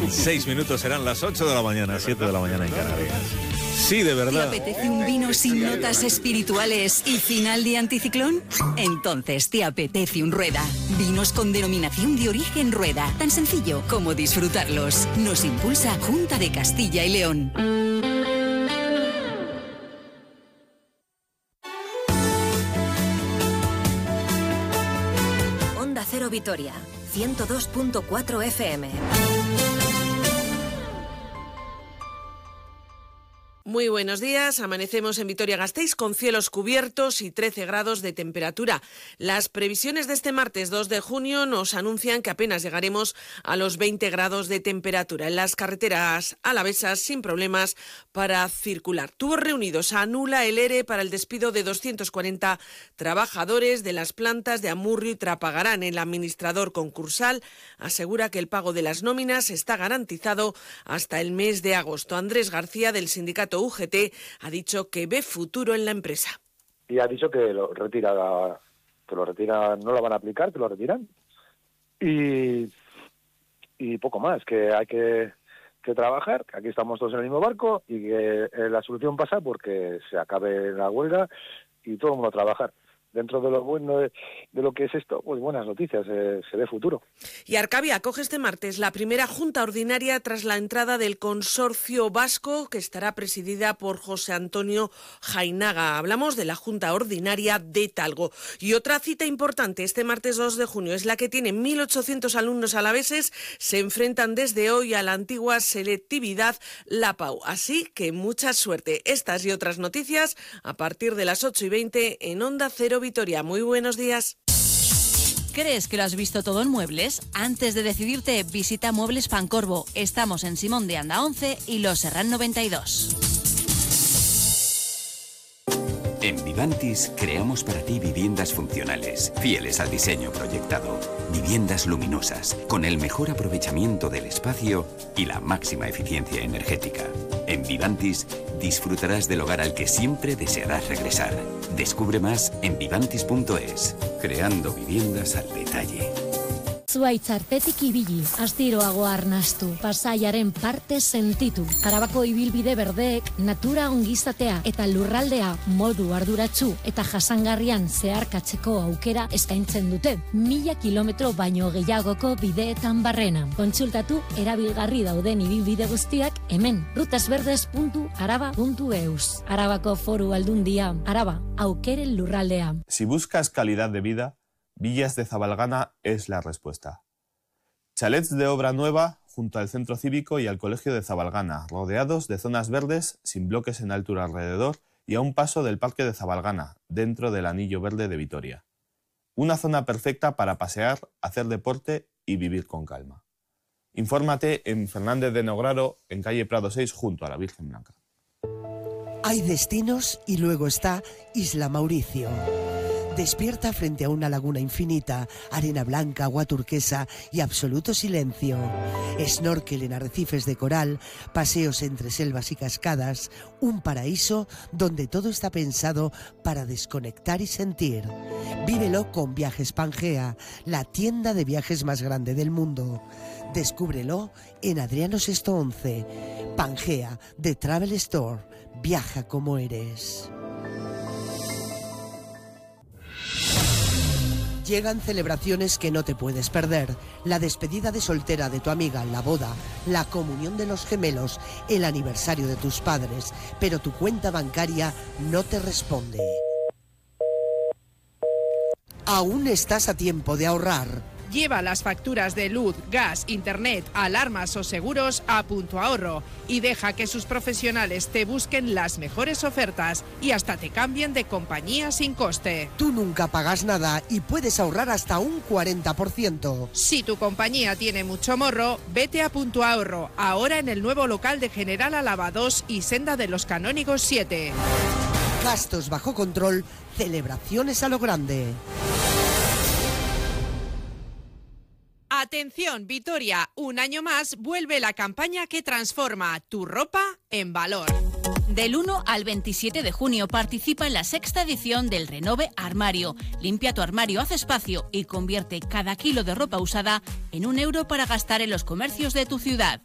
6 minutos serán las 8 de la mañana, 7 de la mañana en Canarias. Sí, de verdad. ¿Te apetece un vino sin notas espirituales y final de anticiclón? Entonces te apetece un Rueda. Vinos con denominación de origen Rueda. Tan sencillo como disfrutarlos. Nos impulsa Junta de Castilla y León. Onda Cero Vitoria, 102.4 FM. Muy buenos días, amanecemos en Vitoria-Gasteiz con cielos cubiertos y 13 grados de temperatura. Las previsiones de este martes 2 de junio nos anuncian que apenas llegaremos a los 20 grados de temperatura. En las carreteras alavesas sin problemas para circular. Tubos Reunidos anula el ERE para el despido de 240 trabajadores de las plantas de Amurrio y Trapagarán. El administrador concursal asegura que el pago de las nóminas está garantizado hasta el mes de agosto. Andrés García, del sindicato UGT, ha dicho que ve futuro en la empresa. Y ha dicho que lo retira, no lo van a aplicar, que lo retiran. Y poco más, que hay que trabajar, que aquí estamos todos en el mismo barco y que la solución pasa porque se acabe la huelga y todo el mundo a trabajar. Dentro de lo bueno de lo que es esto, pues buenas noticias, se ve futuro. Y Arcabia acoge este martes la primera junta ordinaria tras la entrada del consorcio vasco, que estará presidida por José Antonio Jainaga. Hablamos de la junta ordinaria de Talgo. Y otra cita importante este martes 2 de junio es la que tiene 1.800 alumnos alaveses. Se enfrentan desde hoy a la antigua selectividad La Pau. Así que mucha suerte. Estas y otras noticias a partir de las 8:20 en Onda Cero Vitoria. Muy buenos días. ¿Crees que lo has visto todo en muebles? Antes de decidirte, visita Muebles Pancorbo. Estamos en Simón de Anda 11 y Los Serrán 92. En Vivantis creamos para ti viviendas funcionales, fieles al diseño proyectado. Viviendas luminosas, con el mejor aprovechamiento del espacio y la máxima eficiencia energética. En Vivantis disfrutarás del hogar al que siempre desearás regresar. Descubre más en vivantis.es, creando viviendas al detalle. Zuaitz artetik ibili, astiroago arnastu, pasaiaren parte sentitu. Arabako ibilbide berdeek natura ongizatea eta lurraldea modu arduratsu eta jasangarrian zeharkatzeko aukera eskaintzen dute. 1000 kilometro baino gehiagoko bideetan barrena. Kontsultatu erabilgarri dauden ibilbide guztiak hemen, rutasverdes.araba.eus. Arabako Foru Aldundia, Araba, aukeren lurraldea. Si buscas calidad de vida, Villas de Zabalgana es la respuesta. Chalets de obra nueva junto al centro cívico y al colegio de Zabalgana, rodeados de zonas verdes sin bloques en altura alrededor y a un paso del parque de Zabalgana, dentro del anillo verde de Vitoria. Una zona perfecta para pasear, hacer deporte y vivir con calma. Infórmate en Fernández de Nograro, en calle Prado 6, junto a la Virgen Blanca. Hay destinos y luego está Isla Mauricio. Despierta frente a una laguna infinita, arena blanca, agua turquesa y absoluto silencio. Snorkel en arrecifes de coral, paseos entre selvas y cascadas, un paraíso donde todo está pensado para desconectar y sentir. Vívelo con Viajes Pangea, la tienda de viajes más grande del mundo. Descúbrelo en Adriano Sesto 11. Pangea, The Travel Store. Viaja como eres. Llegan celebraciones que no te puedes perder. La despedida de soltera de tu amiga, la boda, la comunión de los gemelos, el aniversario de tus padres, pero tu cuenta bancaria no te responde. Aún estás a tiempo de ahorrar. Lleva las facturas de luz, gas, internet, alarmas o seguros a Punto Ahorro y deja que sus profesionales te busquen las mejores ofertas y hasta te cambien de compañía sin coste. Tú nunca pagas nada y puedes ahorrar hasta un 40%. Si tu compañía tiene mucho morro, vete a Punto Ahorro, ahora en el nuevo local de General Álava 2 y Senda de los Canónigos 7. Gastos bajo control, celebraciones a lo grande. Atención, Vitoria, un año más vuelve la campaña que transforma tu ropa en valor. Del 1 al 27 de junio participa en la 6ª edición del Renove Armario. Limpia tu armario, haz espacio y convierte cada kilo de ropa usada en €1 para gastar en los comercios de tu ciudad.